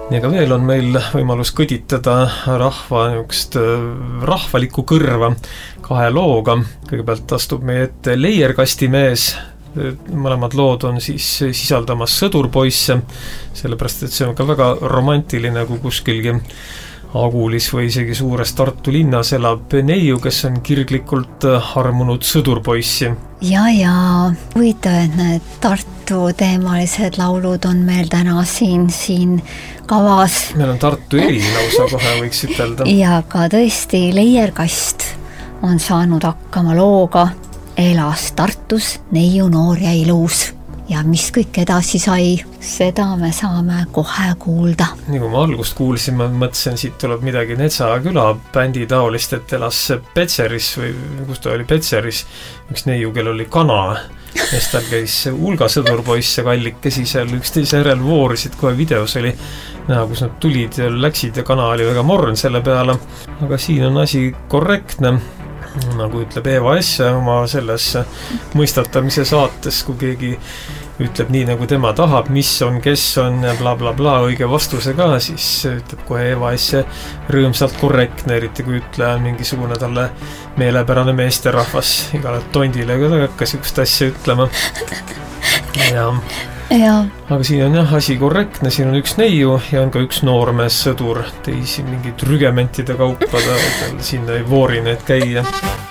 Ja ka veel on meil võimalus kõditada rahvalikku kõrva 2 looga. Kõigepealt astub meie ette Leierkastimees. Mõlemad lood on siis sisaldamas sõdurpoisse, sellepärast et see on ka väga romantiline, kui kuskilgi Agulis või isegi suures Tartu linnas elab neiu, kes on kirglikult armunud sõdurpoissi. Ja, huvitav, et need Tartu teemalised laulud on meil täna siin kavas. Meil on Tartu lausa kohe, võiks ütelda. Ja ka tõesti Leierkast on saanud hakkama looga Elas Tartus, neiu noor ja ilus. Ja mis kõik edasi sai, seda me saame kohe kuulda. Nii kui ma algust kuulsin, ma mõtlesin, siit tuleb midagi Netsa küla bändi taolist, et elas Petseris või kus ta oli Petseris, üks neiu, kel oli kana. Ja tal käis hulga sõdurpoisse kallikesi seal üksteise järel voorisid, kohe videos oli näha, kus nad tulid ja läksid ja kana oli väga morn selle peale. Aga siin on asi korrektne. Nagu ütleb Eva Esse oma selles mõistatamise saates, kui keegi ütleb nii, nagu tema tahab, mis on, kes on ja bla bla bla, õige vastuse ka, siis ütleb kohe Eva Esse rõõmsalt korrektne, eriti kui ütleja mingisugune talle meelepärane meesterahvas igale tondile, aga ta hakkas üks asja ütlema. Ja. Aga siin on asi korrektne, siin on üks neiu ja on ka üks noormees sõdur, teisi mingid rügementide kaupada, sinna ei voori need käia.